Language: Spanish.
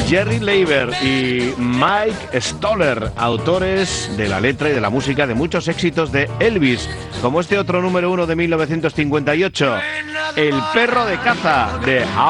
Jerry Leiber y Mike Stoller, autores de la letra y de la música de muchos éxitos de Elvis, como este otro número 1 de 1958, El perro de caza, de